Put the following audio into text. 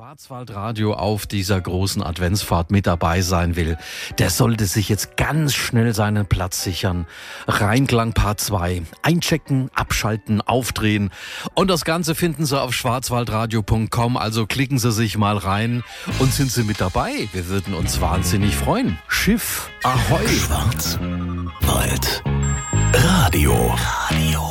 Schwarzwaldradio auf dieser großen Adventsfahrt mit dabei sein will, der sollte sich jetzt ganz schnell seinen Platz sichern. Rheinklang Part 2. Einchecken, abschalten, aufdrehen. Und das Ganze finden Sie auf schwarzwaldradio.com. Also klicken Sie sich mal rein und sind Sie mit dabei. Wir würden uns wahnsinnig freuen. Schiff, Ahoi. Schwarzwaldradio.